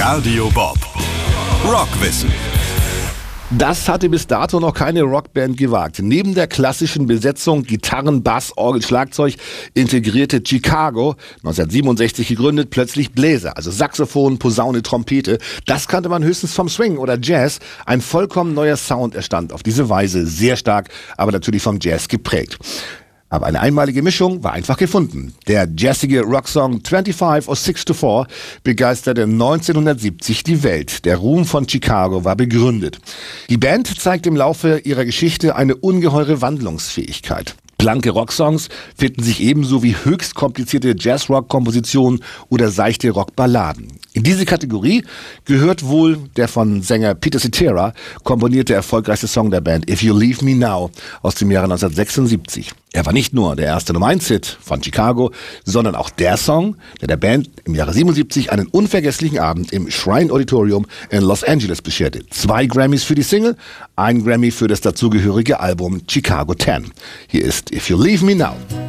Radio Bob. Rockwissen. Das hatte bis dato noch keine Rockband gewagt. Neben der klassischen Besetzung Gitarren, Bass, Orgel, Schlagzeug integrierte Chicago, 1967 gegründet, plötzlich Bläser, also Saxophon, Posaune, Trompete. Das kannte man höchstens vom Swing oder Jazz. Ein vollkommen neuer Sound entstand auf diese Weise, sehr stark, aber natürlich vom Jazz geprägt. Aber eine einmalige Mischung war einfach gefunden. Der jazzige Rocksong 25 or 6 to 4 begeisterte 1970 die Welt. Der Ruhm von Chicago war begründet. Die Band zeigt im Laufe ihrer Geschichte eine ungeheure Wandlungsfähigkeit. Blanke Rocksongs finden sich ebenso wie höchst komplizierte Jazz-Rock-Kompositionen oder seichte Rockballaden. In diese Kategorie gehört wohl der von Sänger Peter Cetera komponierte erfolgreichste Song der Band If You Leave Me Now aus dem Jahre 1976. Er war nicht nur der erste Nummer-1-Hit von Chicago, sondern auch der Song, der Band im Jahre 77 einen unvergesslichen Abend im Shrine Auditorium in Los Angeles bescherte. 2 Grammys für die Single, 1 Grammy für das dazugehörige Album Chicago 10. Hier ist If You Leave Me Now.